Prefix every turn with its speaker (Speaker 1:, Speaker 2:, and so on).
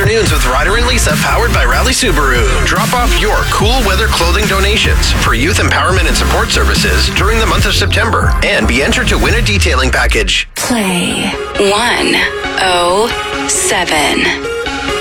Speaker 1: Afternoons with Ryder and Lisa, powered by Rally Subaru. Drop off your cool weather clothing donations for youth empowerment and support services during the month of September and be entered to win a detailing package.
Speaker 2: Play 107.